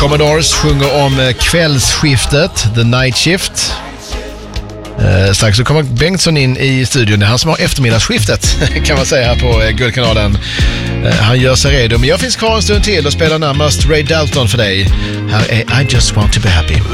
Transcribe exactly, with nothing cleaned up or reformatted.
Commodores sjunger om kvällsskiftet, the night shift. Eh, strax så kommer Bengtsson in i studion. Det är han som har eftermiddagsskiftet kan man säga här på Guldkanalen. Eh, han gör sig redo. Men jag finns kvar en stund till och spelar närmast Ray Dalton för dig. Här är I Just Want To Be Happy.